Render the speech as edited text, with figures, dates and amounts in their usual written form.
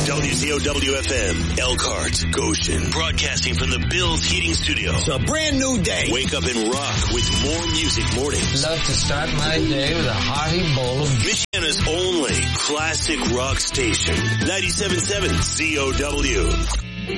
WCOW-FM, Elkhart, Goshen, broadcasting from the Bills Heating Studio. It's a brand new day. Wake up and rock with more music mornings. Love to start my day with a hearty bowl of Michiana's only classic rock station, 97.7 COW.